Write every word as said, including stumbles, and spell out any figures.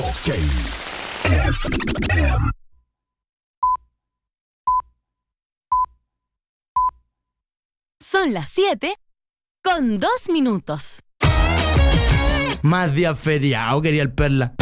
K F M. Son las siete con dos minutos. Más día feriado, quería el Perla.